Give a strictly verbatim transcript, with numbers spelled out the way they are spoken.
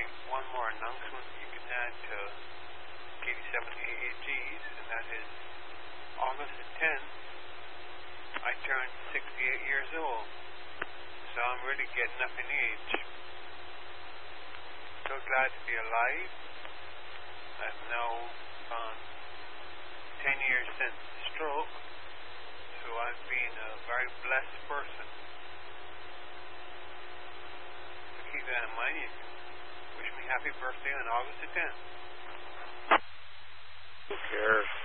make one more announcement you can add to eighty-seven A A Gs, and that is August the tenth, I turned sixty-eight years old. So I'm really getting up in age. So glad to be alive. I've now gone ten years since the stroke, so I've been a very blessed person. So keep that in mind. You can wish me happy birthday on August the tenth. Who cares?